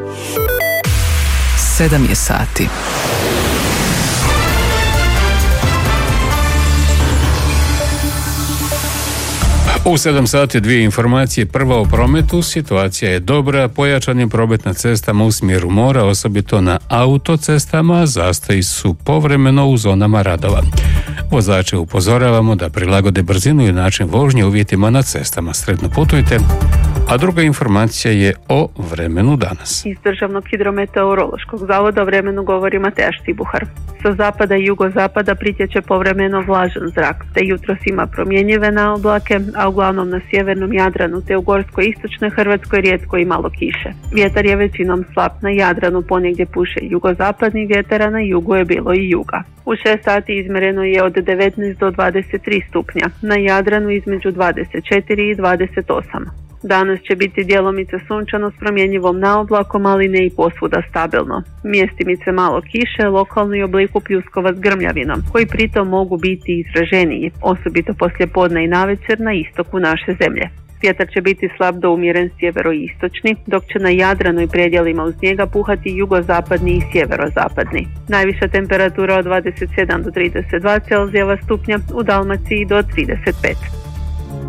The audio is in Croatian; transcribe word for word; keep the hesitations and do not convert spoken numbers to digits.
Sedam je sati. U sedam sati dvije informacije. Prva o prometu. Situacija je dobra. Pojačan je promet na cestama u smjeru mora, osobito na autocestama. Zastoji su povremeno u zonama radova. Vozače upozoravamo da prilagode brzinu i način vožnje uvjetima na cestama. Sretno putujte. A druga informacija je o vremenu danas. Iz Državnog hidrometeorološkog zavoda o vremenu govori Mateja Štibuhar. Sa zapada i jugozapada pritječe povremeno vlažan zrak, te jutros ima promjenjive naoblake, a uglavnom na sjevernom Jadranu te u gorskoj istočnoj Hrvatskoj rijetko i malo kiše. Vjetar je većinom slab na Jadranu, ponegdje puše jugozapadni vjetar, a na jugu je bilo i juga. U šest sati izmjereno je od devetnaest do dvadeset tri stupnja, na Jadranu između dvadeset četiri i dvadeset osam. Danas će biti djelomice sunčano s promjenjivom naoblakom, ali ne i posvuda stabilno. Mjestimice malo kiše, lokalno i obliku pljuskova s grmljavinom, koji pritom mogu biti izraženiji, osobito poslije podne i navečer na istoku naše zemlje. Vjetar će biti slab do umjeren sjeveroistočni, dok će na Jadranu i predjelima uz njega puhati jugozapadni i sjeverozapadni. Najviša temperatura od dvadeset sedam do trideset dva Celzijeva stupnja, u Dalmaciji do trideset pet.